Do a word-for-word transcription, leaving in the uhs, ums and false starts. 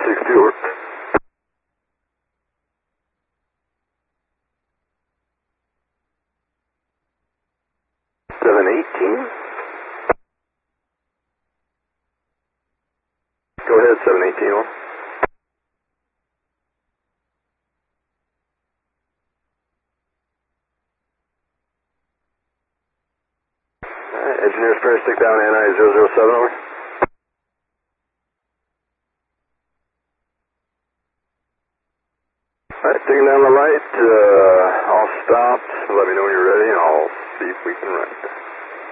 six two, over. seven eighteen. Go ahead, seven eighteen, over. Alright, engineer spare stick down N I zero zero seven, over. Alright, taking down the light, uh, I'll stop, let me know when you're ready, and I'll see if we can run it.